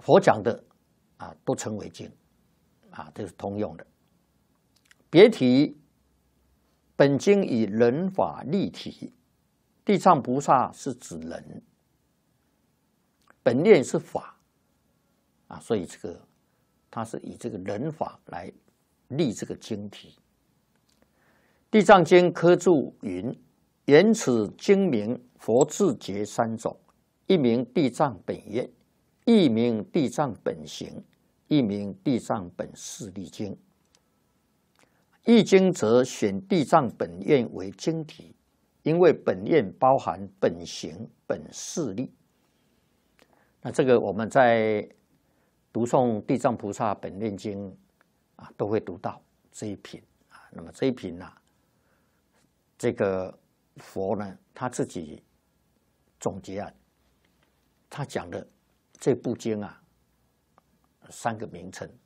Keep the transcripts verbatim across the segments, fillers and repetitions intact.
佛讲的啊都称为经啊，这是通用的。别提本经以人法立体，地藏菩萨是指人，本念是法啊，所以这个它是以这个人法来立这个经题。地藏经科注云：言此经名佛智觉三种，一名地藏本愿，一名地藏本行，一名地藏本誓力经。易经则选地藏本愿为经题，因为本愿包含本行、本誓力。那这个我们在读诵地藏菩萨本愿经啊，都会读到这一品啊。那么这一品啊，这个佛呢他自己总结啊，他讲的这部经啊，三个名称。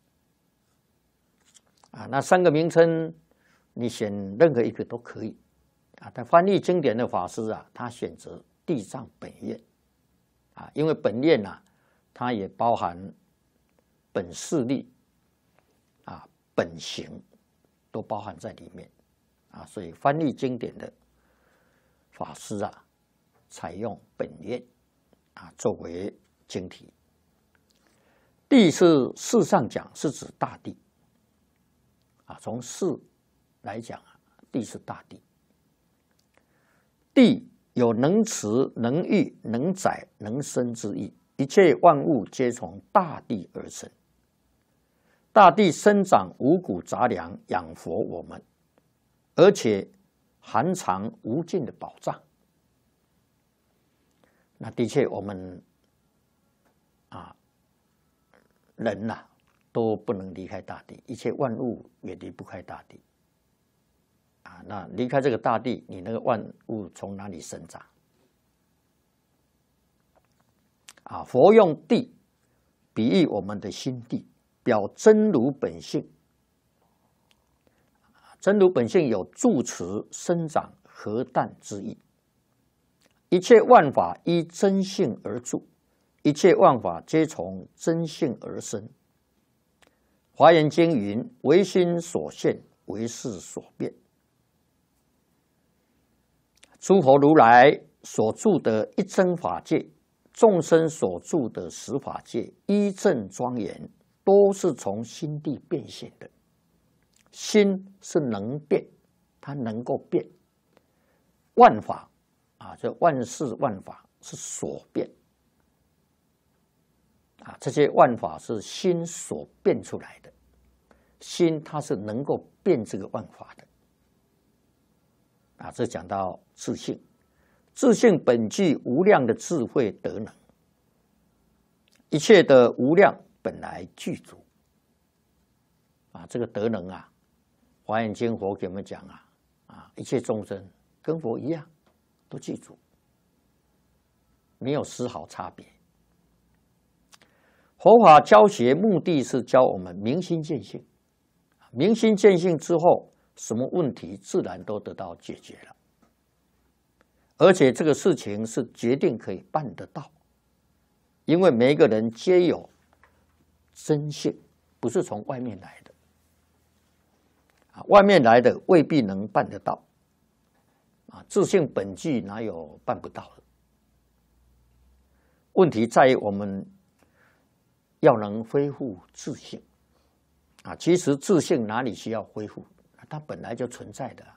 啊，那三个名称，你选任何一个都可以啊。但翻译经典的法师啊，他选择地藏本愿啊，因为本愿啊，它也包含本誓力啊、本行，都包含在里面啊。所以翻译经典的法师啊，采用本愿啊作为经题。地是事上讲是指大地。啊，从事来讲啊，地是大地。地有能持、能育、能载、能生之意，一切万物皆从大地而生。大地生长五谷杂粮，养活我们，而且含藏无尽的宝藏。那的确，我们啊，人呐、啊。都不能离开大地，一切万物也离不开大地啊。那离开这个大地，你那个万物从哪里生长啊？佛用地比喻我们的心地，表真如本性。真如本性有住持、生长、和淡之意。一切万法依真性而住，一切万法皆从真性而生。华严经云：唯心所现，唯识所变。诸佛如来所住的一真法界，众生所住的十法界，一正庄严，都是从心地变现的。心是能变，它能够变。万法啊，这万事万法是所变啊，这些万法是心所变出来的。心它是能够变这个万法的啊，这讲到自性，自性本具无量的智慧德能，一切的无量本来具足啊，这个德能啊，华严经佛给我们讲啊，啊，一切众生跟佛一样，都具足，没有丝毫差别。佛法教学目的是教我们明心见性。明心见性之后，什么问题自然都得到解决了，而且这个事情是决定可以办得到，因为每一个人皆有真性，不是从外面来的啊，外面来的未必能办得到啊，自性本具哪有办不到的？问题在于我们要能恢复自性。啊，其实自性哪里需要恢复？它本来就存在的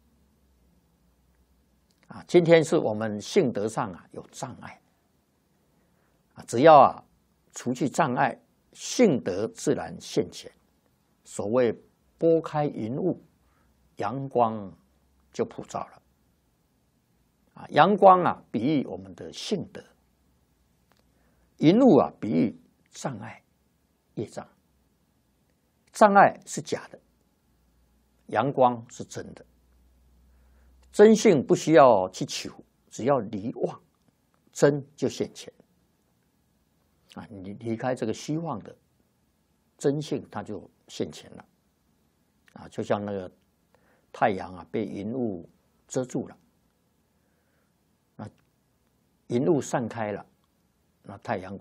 啊。今天是我们性德上啊有障碍啊，只要啊除去障碍，性德自然现前。所谓拨开云雾，阳光就普照了啊。阳光啊，比喻我们的性德；云雾啊，比喻障碍、业障。障碍是假的，阳光是真的。真性不需要去求，只要离妄，真就现前。啊，你离开这个虚妄的真性，它就现前了。啊，就像那个太阳啊，被云雾遮住了，那云雾散开了，那太阳